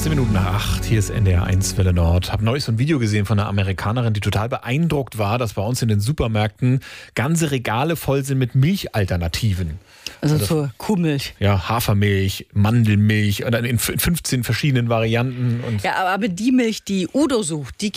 18 Minuten nach 8, hier ist NDR 1 Welle Nord. Habe neulich so ein Video gesehen von einer Amerikanerin, die total beeindruckt war, dass bei uns in den Supermärkten ganze Regale voll sind mit Milchalternativen. Also zur Kuhmilch. Ja, Hafermilch, Mandelmilch und dann in 15 verschiedenen Varianten. Und Ja, aber die Milch, die Udo sucht, die